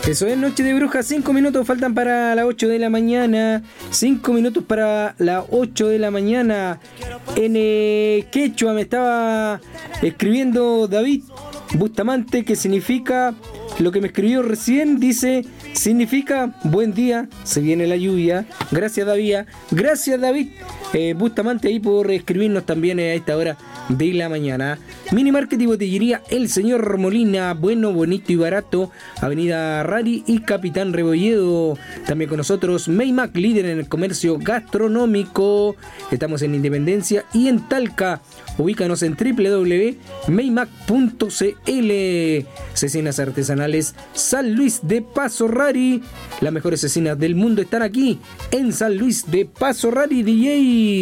Eso es Noche de Brujas, 5 minutos faltan para las 8 de la mañana. 5 minutos para las 8 de la mañana. En quechua me estaba escribiendo David Bustamante, que significa, lo que me escribió recién, dice, significa buen día, se viene la lluvia. Gracias David, Bustamante ahí por escribirnos también a esta hora de la mañana. Mini Market y Botillería El Señor Molina, bueno, bonito y barato, Avenida Rari y Capitán Rebolledo. También con nosotros Maymac, líder en el comercio gastronómico. Estamos en Independencia y en Talca. Ubícanos en www.maymac.cl. Cecinas artesanales San Luis de Paso Rari. Las mejores cecinas del mundo están aquí en San Luis de Paso Rari, DJ.